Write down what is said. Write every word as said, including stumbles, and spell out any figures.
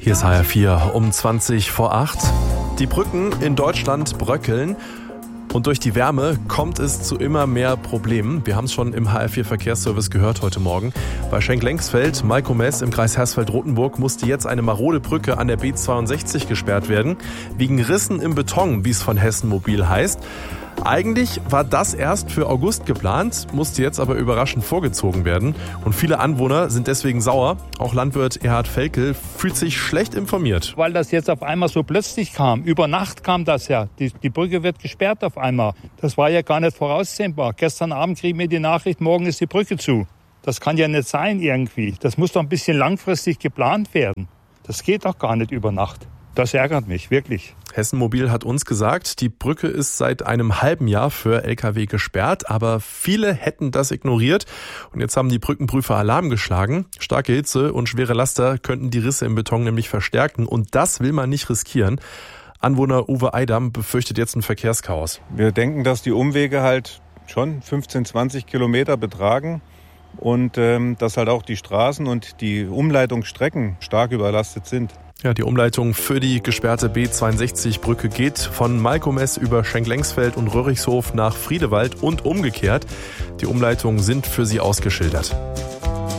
Hier ist H R vier um zwanzig vor acht. Die Brücken in Deutschland bröckeln. Und durch die Wärme kommt es zu immer mehr Problemen. Wir haben es schon im H R vier Verkehrsservice gehört heute Morgen. Bei Schenk-Lengsfeld, Malkomes im Kreis Hersfeld-Rotenburg musste jetzt eine marode Brücke an der B zweiundsechzig gesperrt werden. Wegen Rissen im Beton, wie es von Hessen Mobil heißt. Eigentlich war das erst für August geplant, musste jetzt aber überraschend vorgezogen werden. Und viele Anwohner sind deswegen sauer. Auch Landwirt Erhard Felkel fühlt sich schlecht informiert. Weil das jetzt auf einmal so plötzlich kam. Über Nacht kam das ja. Die, die Brücke wird gesperrt auf einmal. Das war ja gar nicht voraussehbar. Gestern Abend kriegen wir die Nachricht, morgen ist die Brücke zu. Das kann ja nicht sein irgendwie. Das muss doch ein bisschen langfristig geplant werden. Das geht doch gar nicht über Nacht. Das ärgert mich, wirklich. Hessen Mobil hat uns gesagt, die Brücke ist seit einem halben Jahr für L K W gesperrt, aber viele hätten das ignoriert. Und jetzt haben die Brückenprüfer Alarm geschlagen. Starke Hitze und schwere Laster könnten die Risse im Beton nämlich verstärken. Und das will man nicht riskieren. Anwohner Uwe Eidam befürchtet jetzt ein Verkehrschaos. Wir denken, dass die Umwege halt schon fünfzehn, zwanzig Kilometer betragen. Und ähm, dass halt auch die Straßen und die Umleitungsstrecken stark überlastet sind. Ja, die Umleitung für die gesperrte B zweiundsechzig-Brücke geht von Malkomes über Schenk-Lengsfeld und Röhrichshof nach Friedewald und umgekehrt. Die Umleitungen sind für sie ausgeschildert.